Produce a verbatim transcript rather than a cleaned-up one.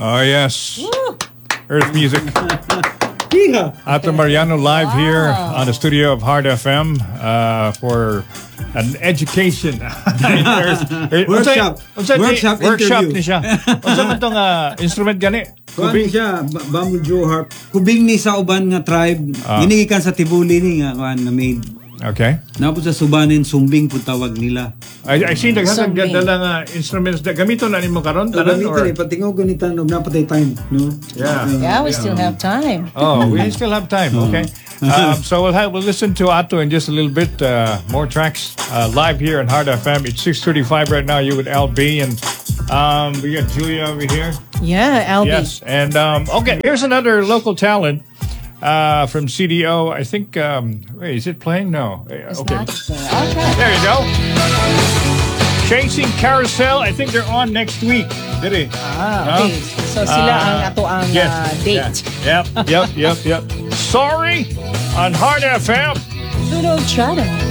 Oh, yes. Woo! Earth Music. Ato Mariano live here on the studio of Hard F M uh, for an education. Workshop. Unsa- unsa- Workshop Workshop interview. ni siya. Unsa man tong uh, instrument gani? Kuan ni siya, ba- bamboo jaw harp. Kubing ni sa uban nga tribe. Ah. Ginigikan sa Tibuli ni nga kuan nga made. Okay. Napod sa Subanen, sumbing po tawag nila. I, I see daghang Something. ganda lang uh, instruments. Da, gamito na nimo karon Tanan tanan or or? patingog ganito no napatay time, no? Yeah. Yeah, we still have time. Oh, we still have time. Okay. Um, so we'll have, we'll listen to Ato in just a little bit. Uh, more tracks uh, live here on Hard F M. It's six thirty-five right now. You with L B and um, we got Julia over here. Yeah, Albie. Yes, and um, okay. Here's another local talent uh, from C D O. I think. Um, wait, is it playing? No. Uh, It's Okay. not uh, okay. There you go. Chasing Carousel. I think they're on next week. Did it? Ah, okay. So sila ang ato ang Yes. uh, date. Yeah. Yep. Yep. Yep. Yep. Sorry on Hard F M. Pseudo Chatter.